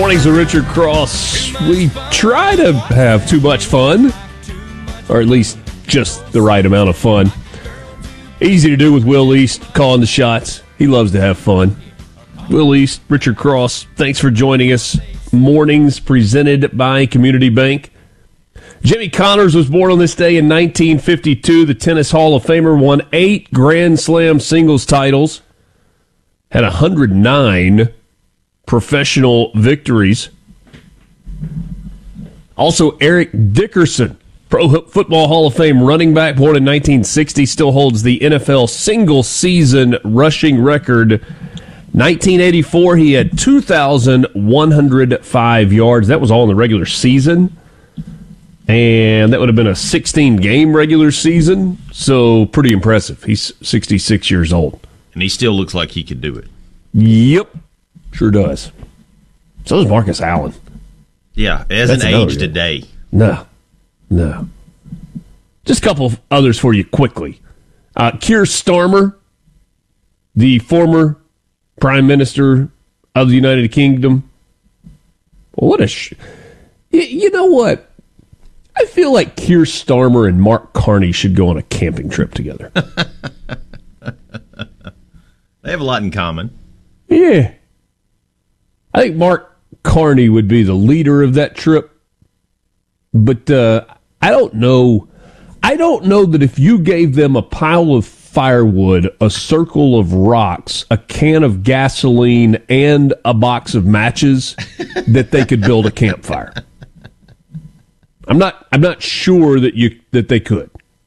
Mornings with Richard Cross. We try to have too much fun, or at least just the right amount of fun. Easy to do with Will East calling the shots. He loves to have fun. Will East, Richard Cross, thanks for joining us. Mornings presented by Community Bank. Jimmy Connors was born on this day in 1952. The Tennis Hall of Famer won 8 Grand Slam singles titles, had 109 professional victories. Also, Eric Dickerson, Pro Football Hall of Fame running back, born in 1960, still holds the NFL single-season rushing record. 1984, he had 2,105 yards. That was all in the regular season. And that would have been a 16-game regular season, so pretty impressive. He's 66 years old. And he still looks like he could do it. Yep, sure does. So does Marcus Allen. Yeah, it hasn't aged a day. No. Just a couple of others for you quickly. Keir Starmer, the former Prime Minister of the United Kingdom. What a... You know what? I feel like Keir Starmer and Mark Carney should go on a camping trip together. They have a lot in common. Yeah. I think Mark Carney would be the leader of that trip. But I don't know. I don't know that if you gave them a pile of firewood, a circle of rocks, a can of gasoline, and a box of matches, that they could build a campfire. I'm not sure that they could.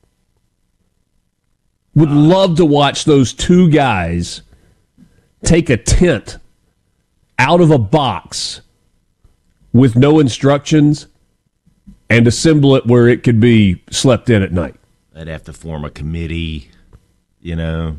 Would love to watch those two guys take a tent out of a box with no instructions and assemble it where it could be slept in at night. They'd have to form a committee, you know.